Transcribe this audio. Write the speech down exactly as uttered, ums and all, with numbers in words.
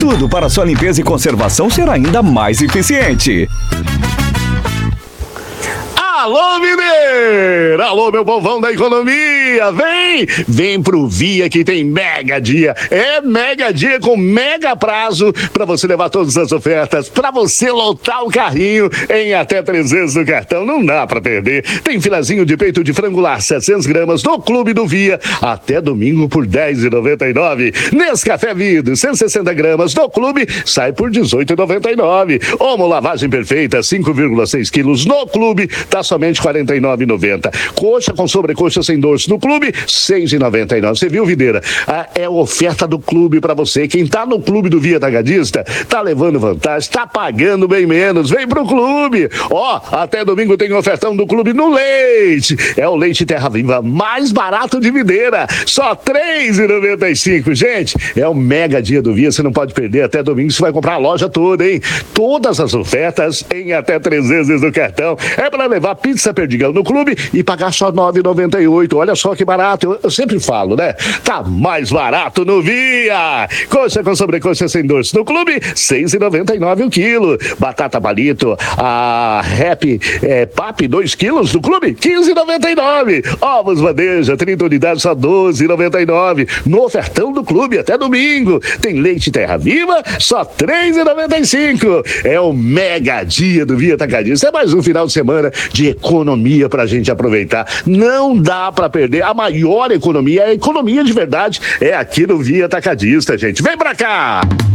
Tudo para sua limpeza e conservação ser ainda mais eficiente. Alô, Mineiro! Alô, meu povão da economia! Vem! Vem pro Via que tem mega dia. É mega dia com mega prazo para você levar todas as ofertas, para você lotar o carrinho em até três vezes no cartão. Não dá para perder. Tem filezinho de peito de frango lá, setecentos gramas, no Clube do Via, até domingo por dez reais e noventa e nove centavos. Nescafé Vidro, cento e sessenta gramas, no Clube, sai por dezoito reais e noventa e nove centavos. Omo Lavagem Perfeita, cinco vírgula seis quilos, no Clube, tá somente quarenta e nove reais e noventa centavos. Coxa com sobrecoxa sem dorso no Clube, seis reais e noventa e nove centavos. Você viu, Videira? Ah, é oferta do Clube para você. Quem tá no Clube do Via Atacadista tá levando vantagem, tá pagando bem menos. Vem pro Clube. Ó, até domingo tem ofertão do Clube no leite. É o leite Terra Viva mais barato de Videira. Só três reais e noventa e cinco centavos. Gente, é o mega dia do Via. Você não pode perder. Até domingo você vai comprar a loja toda, hein? Todas as ofertas em até três vezes no cartão. É para levar pizza Perdigão no Clube e pagar só nove reais e noventa e oito centavos. Olha só que barato. Eu, eu sempre falo, né? Tá mais barato no Via. Coxa com sobrecoxa sem dorso no Clube, seis reais e noventa e nove centavos o quilo. Batata palito, a Happy é, Pap, dois quilos no Clube, quinze reais e noventa e nove centavos. Ovos bandeja, trinta unidades, só doze reais e noventa e nove centavos. No ofertão do Clube, até domingo. Tem leite Terra Viva, só três reais e noventa e cinco centavos. É o mega dia do Via Atacadista. É mais um final de semana de economia pra gente aproveitar. Não dá pra perder. A maior economia, a economia de verdade, é aqui no Via Atacadista, gente. Vem pra cá!